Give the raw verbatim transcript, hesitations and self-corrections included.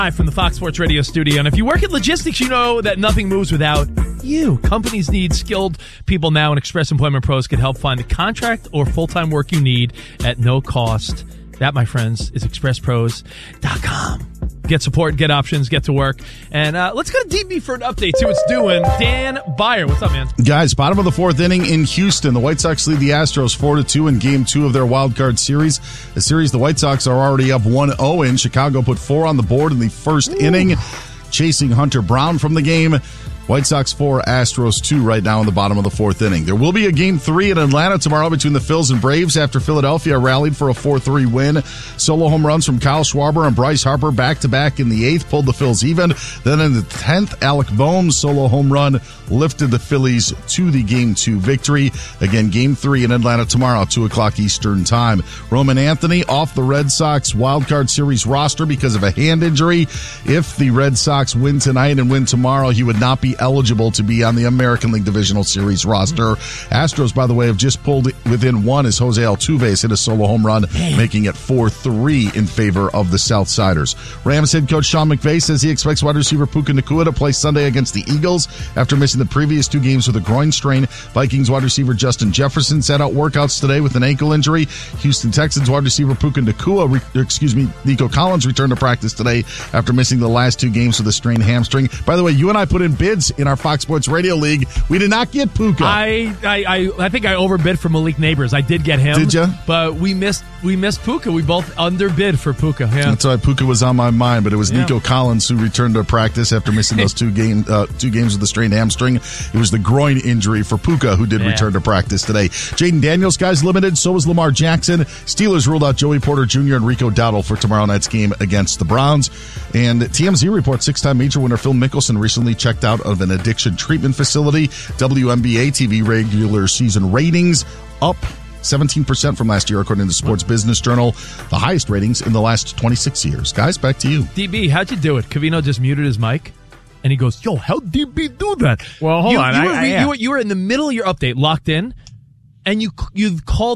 Live from the Fox Sports Radio studio. And if you work in logistics, you know that nothing moves without you. Companies need skilled people now, and Express Employment Pros can help find the contract or full-time work you need at no cost. That, my friends, is express pros dot com. Get support, get options, get to work. And uh, let's go to D B for an update, see what's doing. Dan Byer, what's up, man? Guys, bottom of the fourth inning in Houston. The White Sox lead the Astros four to two in game two of their wild card series. A series the White Sox are already up one oh in. Chicago put four on the board in the first Ooh. inning, chasing Hunter Brown from the game. White Sox four, Astros two right now in the bottom of the fourth inning. There will be a game three in Atlanta tomorrow between the Phils and Braves after Philadelphia rallied for a four three win. Solo home runs from Kyle Schwarber and Bryce Harper back-to-back in the eighth pulled the Phils even. Then in the tenth, Alec Boehm's solo home run lifted the Phillies to the game two victory. Again, game three in Atlanta tomorrow, two o'clock Eastern time. Roman Anthony off the Red Sox wildcard series roster because of a hand injury. If the Red Sox win tonight and win tomorrow, he would not be eligible to be on the American League Divisional Series roster. Astros, by the way, have just pulled within one as Jose Altuve has hit a solo home run, Man. making it four three in favor of the Southsiders. Rams head coach Sean McVay says he expects wide receiver Puka Nacua to play Sunday against the Eagles after missing the previous two games with a groin strain. Vikings wide receiver Justin Jefferson sat out workouts today with an ankle injury. Houston Texans wide receiver Puka Nacua, re- excuse me, Nico Collins returned to practice today after missing the last two games with a strained hamstring. By the way, you and I put in bids in our Fox Sports Radio League. We did not get Puka. I I, I, I think I overbid for Malik Neighbors. I did get him. Did you? But we missed we missed Puka. We both underbid for Puka. Yeah. That's why Puka was on my mind, but it was yeah. Nico Collins who returned to practice after missing those two game uh, two games with a strained hamstring. It was the groin injury for Puka who did yeah. return to practice today. Jaden Daniels, guys, limited. So was Lamar Jackson. Steelers ruled out Joey Porter Junior and Rico Dowdle for tomorrow night's game against the Browns. And T M Z reports six-time major winner Phil Mickelson recently checked out of an addiction treatment facility. W N B A T V regular season ratings up seventeen percent from last year, according to Sports Business Journal. The highest ratings in the last twenty-six years. Guys, back to you. D B, how'd you do it? Covino just muted his mic, and he goes, yo, how'd D B do that? Well, hold you, on. You, I, were, I, you, were, you were in the middle of your update, locked in, and you you called